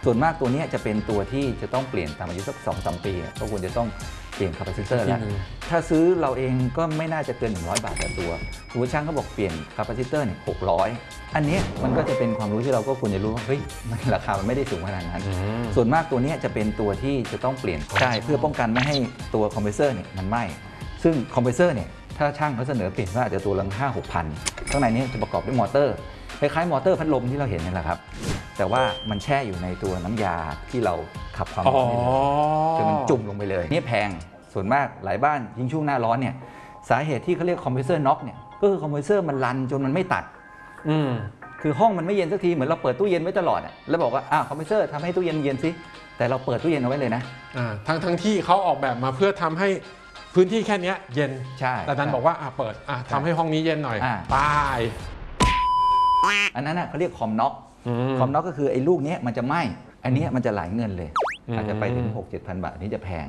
ส่วนมากตัวนี้จะเป็นตัวที่จะต้องเปลี่ยนตามอายุสัก 2-3 ปีก็ควรจะต้องเปลี่ยนคาปาซิเตอร์แล้วถ้าซื้อเราเองก็ไม่น่าจะเกิน100 บาทต่อตัวสมมติช่างเขาบอกเปลี่ยนคาปาซิเตอร์เนี่ย600อันนี้มันก็จะเป็นความรู้ที่เราก็ควรจะรู้ว่าเฮ้ยมันราคามันไม่ได้สูงขนาดนั้นส่วนมากตัวนี้จะเป็นตัวที่จะต้องเปลี่ยนใช่เพื่อป้องกันไม่ให้ตัวคอมเพรสเซอร์เนี่ยมันไหม้ซึ่งคอมเพรสเซอร์เนี่ยถ้าช่างเขาเสนอเปลี่ยนก็อาจจะตัวละ5-6 พันข้างในนี้จะประกอบด้วยมอเตอร์คล้ายๆมอเตอร์พัดลมที่เราเห็นนี่แหละครับแต่ว่ามันแช่อยู่ในตัวน้ำยาที่เราขับความร้อนนี่เลยคือมันจุ่มลงไปเลยนี่แพงส่วนมากหลายบ้านยิ่งช่วงหน้าร้อนเนี่ยสาเหตุที่เขาเรียกคอมเพรสเซอร์น็อกเนี่ยก็คือคอมเพรสเซอร์มันรันจนมันไม่ตัดคือห้องมันไม่เย็นสักทีเหมือนเราเปิดตู้เย็นไว้ตลอดแล้วบอกว่าคอมเพรสเซอร์ทำให้ตู้เย็นเย็นสิแต่เราเปิดตู้เย็นเอาไว้เลยนะทั้งที่เขาออกแบบมาเพื่อทำให้พื้นที่แค่นี้เย็นใช่แต่ดันบอกว่าเปิดทำให้ห้องนี้เย็นหน่อยตายอันนั้นเขาเรียกคอมน็อกก็คือไอ้ลูกนี้มันจะไหม้อันนี้มันจะหลายเงินเลยอาจจะไปถึง 6-7,000 บาทนี่จะแพง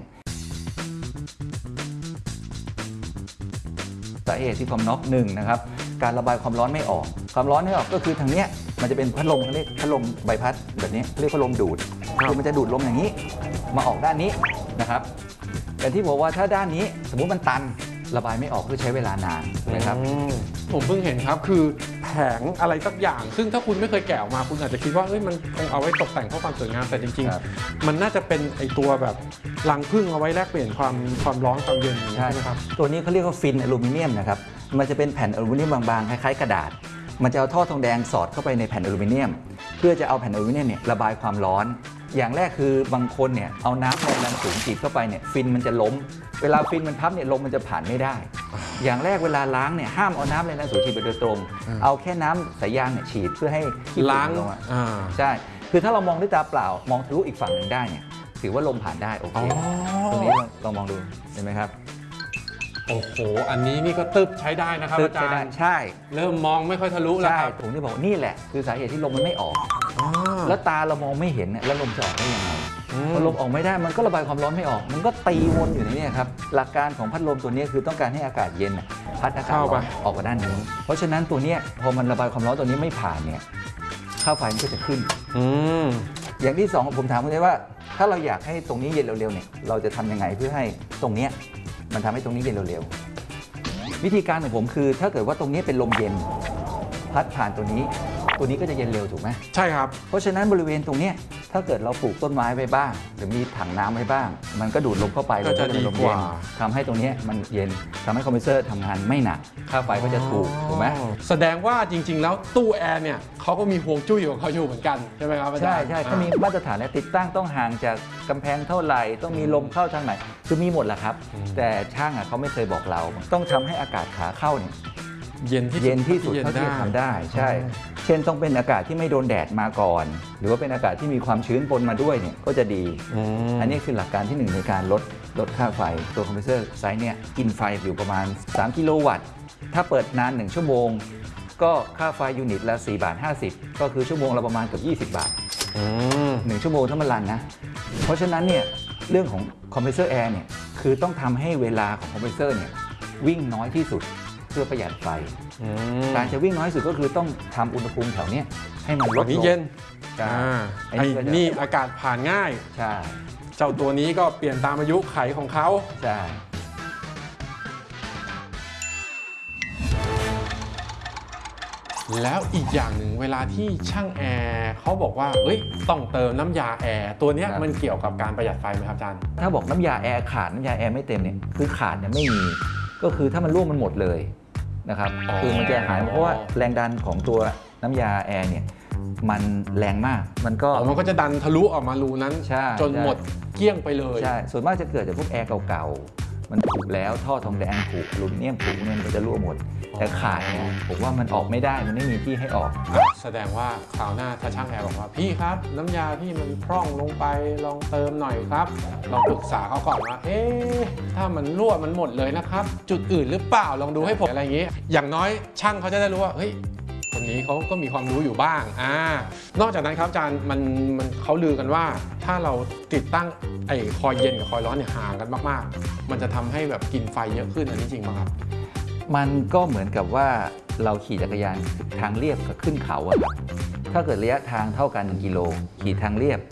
สาเหตุที่คอมน็อก1นะครับการระบายความร้อนไม่ออกความร้อนไม่ออกก็คือทางเนี้ยมันจะเป็นพัดลมเขาเรียกพัดลมใบพัดแบบนี้เรียกพัดลมดูดคือมันจะดูดลมอย่างนี้มาออกด้านนี้นะครับแต่ที่บอกว่าถ้าด้านนี้สมมุติมันตันระบายไม่ออกก็ใช้เวลานานนะครับผมเพิ่งเห็นครับคือแผงอะไรสักอย่างซึ่งถ้าคุณไม่เคยแกะออกมาคุณอาจจะคิดว่ามันคงเอาไว้ตกแต่งเพื่อความสวยงามแต่จริงๆมันน่าจะเป็นไอตัวแบบรังผึ้งเอาไว้แลกเปลี่ยนความร้อนความเย็นใช่ไหมครับตัวนี้เขาเรียกว่าฟินอลูมิเนียมนะครับมันจะเป็นแผ่นอลูมิเนียมบางๆคล้ายๆกระดาษมันจะเอาท่อทองแดงสอดเข้าไปในแผ่นอลูมิเนียมเพื่อจะเอาแผ่นอลูมิเนียมเนี่ยระบายความร้อนอย่างแรกคือบางคนเนี่ยเอาน้ำแรงดันสูงฉีดเข้าไปเนี่ยฟินมันจะล้มเวลาฟินมันพับเนี่ยลมมันจะผ่านไม่ได้อย่างแรกเวลาล้างเนี่ยห้ามเอาน้ำแรงดันสูงฉีดไปโดยตรงเอาแค่น้ำสายยางเนี่ยฉีดเพื่อให้ล้างลงใช่คือถ้าเรามองด้วยตาเปล่ามองทะลุอีกฝั่งหนึ่งได้เนี่ยถือว่าลมผ่านได้โอเคตรงนี้เรามองดูเห็นไหมครับโอ้โหอันนี้นี่ก็ตึบใช้ได้นะครับอาจารย์ใช่เริ่มมองไม่ค่อยทะลุแล้วครับผมจะบอกนี่แหละคือสาเหตุที่ลมมันไม่ออกแล้วตาเรามองไม่เห็นแล้วลมจะออกได้ยังไงพอลมออกไม่ได้มันก็ระบายความร้อนไม่ออกมันก็ตีวนอยู่ในนี้ครับหลักการของพัดลมตัวนี้คือต้องการให้อากาศเย็นพัดอากาศร้อนออกมาด้านนี้เพราะฉะนั้นตัวนี้พอมันระบายความร้อนตัวนี้ไม่ผ่านเนี่ยค่าไฟมันก็จะขึ้นอย่างที่2ผมถามคุณได้ว่าถ้าเราอยากให้ตรงนี้เย็นเร็วๆเนี่ยเราจะทำยังไงเพื่อให้ตรงนี้มันทำให้ตรงนี้เย็นเร็วๆวิธีการของผมคือถ้าเกิดว่าตรงนี้เป็นลมเย็นพัดผ่านตัวนี้ก็จะเย็นเร็วถูกไหมใช่ครับเพราะฉะนั้นบริเวณตรงนี้ถ้าเกิดเราปลูกต้นไม้ไว้บ้างหรือมีถังน้ำไว้บ้างมันก็ดูดลมเข้าไปก็จะดีกว่าทำให้ตรงนี้มันเย็นทำให้คอมเพรสเซอร์ทำงานไม่หนักค่าไฟก็จะถูกไหมแสดงว่าจริงๆแล้วตู้แอร์เนี่ยเขาก็มีห่วงจุ้ยของเขาอยู่เหมือนกันใช่ไหมครับอาจารย์ใช่เขามีมาตรฐานและติดตั้งต้องห่างจากกำแพงเท่าไหร่ต้องมีลมเข้าทางไหนคือมีหมดแหละครับแต่ช่างเขาไม่เคยบอกเราต้องทำให้อากาศขาเข้าเนี่ยเย็นที่สุดเท่าที่จะทำได้ใช่เช่นต้องเป็นอากาศที่ไม่โดนแดดมาก่อนหรือว่าเป็นอากาศที่มีความชื้นปนมาด้วยเนี่ยก็จะดีอันนี้คือหลักการที่1ในการลดค่าไฟตัวคอมเพรสเซอร์ไซส์เนี่ยกินไฟอยู่ประมาณ3 กิโลวัตต์ถ้าเปิดนาน1 ชั่วโมงก็ค่าไฟยูนิตละ4.50 บาทก็คือชั่วโมงละประมาณเกือบ20 บาท1 ชั่วโมงถ้ามันรันนะเพราะฉะนั้นเนี่ยเรื่องของคอมเพรสเซอร์แอร์เนี่ยคือต้องทำให้เวลาของคอมเพรสเซอร์เนี่ยวิ่งน้อยที่สุดเพื่อประหยัดไฟการจะวิ่งน้อยสุดก็คือต้องทำอุณหภูมิแถวนี้ให้มันลดลงเย็นไอ้นี่อากาศผ่านง่ายใช่เจ้าตัวนี้ก็เปลี่ยนตามอายุไขของเขาใช่แล้วอีกอย่างหนึ่งเวลาที่ช่างแอร์เขาบอกว่าต้องเติมน้ำยาแอร์ตัวนี้มันเกี่ยวกับการประหยัดไฟไหมครับอาจารย์ถ้าบอกน้ำยาแอร์ขาดน้ำยาแอร์ไม่เต็มเนี่ยคือขาดเนี่ยไม่มีก็คือถ้ามันรั่วมันหมดเลยนะครับคือมันจะหายเพราะว่าแรงดันของตัวน้ำยาแอร์เนี่ยมันแรงมากมันก็จะดันทะลุออกมารูนั้นจนหมดเกลี้ยงไปเลยใช่ส่วนมากจะเกิดจากพวกแอร์เก่าๆมันผุแล้วท่อทองแดงผุอลูมิเนียมผุเนี่ยมันก็จะรั่วหมดแต่ขาดเนี่ยผมว่ามันออกไม่ได้มันไม่มีที่ให้ออกแสดงว่าคราวหน้าถ้าช่างแอร์บอกว่าพี่ครับน้ำยาพี่มันพร่องลงไปลองเติมหน่อยครับลองปรึกษาเขาก่อนว่าถ้ามันรั่วมันหมดเลยนะครับจุดอื่นหรือเปล่าลองดูให้ผมอะไรอย่างนี้อย่างน้อยช่างเขาจะได้รู้ว่าคนนี้เขาก็มีความรู้อยู่บ้างนอกจากนั้นครับอาจารย์มันเขาลือกันว่าถ้าเราติดตั้งคอยเย็นกับคอยร้อนเนี่ยห่างกันมากๆมันจะทำให้แบบกินไฟเยอะขึ้นอันนี้จริงไหมครับมันก็เหมือนกับว่าเราขี่จักรยานทางเรียบกับขึ้นเขาอะครับถ้าเกิดระยะทางเท่ากัน1 กิโลขี่ทางเรียบ